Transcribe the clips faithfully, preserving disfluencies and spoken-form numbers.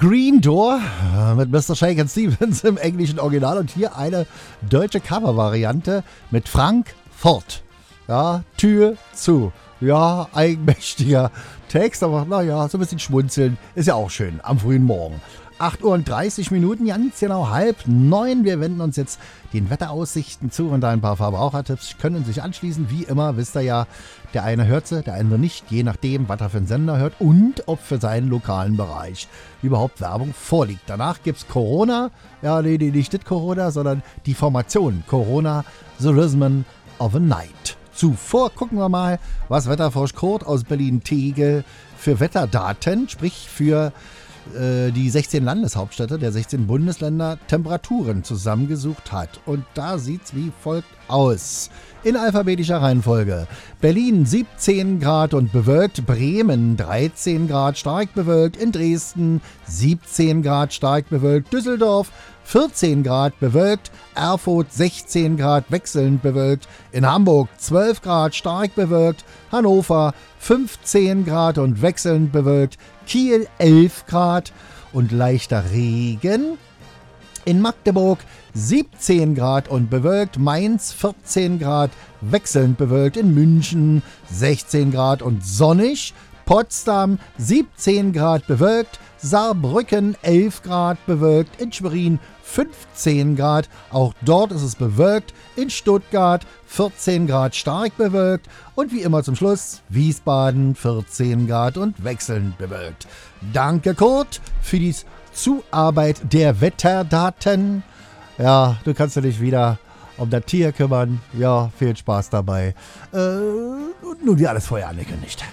Green Door mit Mister Shakin' Stevens im englischen Original und hier eine deutsche Covervariante mit Frank Ford. Ja, Tür zu. Ja, eigenmächtiger Text, aber naja, so ein bisschen schmunzeln ist ja auch schön am frühen Morgen. acht Uhr und dreißig Minuten, ganz genau halb neun. Wir wenden uns jetzt den Wetteraussichten zu und ein paar Verbrauchertipps können sich anschließen. Wie immer, wisst ihr ja, der eine hört sie, der andere nicht, je nachdem, was er für einen Sender hört und ob für seinen lokalen Bereich überhaupt Werbung vorliegt. Danach gibt es Corona, ja, nee, nee, nicht das Corona, sondern die Formation Corona, The Rhythm of a Night. Zuvor gucken wir mal, was Wetterfrosch Kurt aus Berlin-Tegel für Wetterdaten, sprich für äh, die sechzehn Landeshauptstädte der sechzehn Bundesländer Temperaturen zusammengesucht hat. Und da sieht's wie folgt aus. In alphabetischer Reihenfolge. Berlin siebzehn Grad und bewölkt, Bremen dreizehn Grad stark bewölkt, in Dresden siebzehn Grad stark bewölkt, Düsseldorf vierzehn Grad bewölkt, Erfurt sechzehn Grad wechselnd bewölkt, in Hamburg zwölf Grad stark bewölkt, Hannover fünfzehn Grad und wechselnd bewölkt, Kiel elf Grad und leichter Regen, in Magdeburg siebzehn Grad und bewölkt, Mainz vierzehn Grad wechselnd bewölkt, in München sechzehn Grad und sonnig, Potsdam siebzehn Grad bewölkt, Saarbrücken elf Grad bewölkt, in Schwerin fünfzehn Grad, auch dort ist es bewölkt, in Stuttgart vierzehn Grad stark bewölkt und wie immer zum Schluss Wiesbaden vierzehn Grad und wechselnd bewölkt. Danke Kurt für die Zuarbeit der Wetterdaten. Ja, du kannst dich wieder um das Tier kümmern. Ja, viel Spaß dabei. Äh, und nun wie alles vorher angekündigt.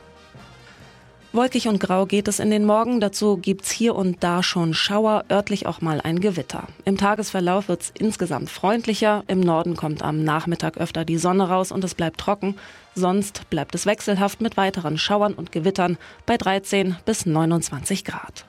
Wolkig und grau geht es in den Morgen. Dazu gibt's hier und da schon Schauer, örtlich auch mal ein Gewitter. Im Tagesverlauf wird's insgesamt freundlicher. Im Norden kommt am Nachmittag öfter die Sonne raus und es bleibt trocken. Sonst bleibt es wechselhaft mit weiteren Schauern und Gewittern bei dreizehn bis neunundzwanzig Grad.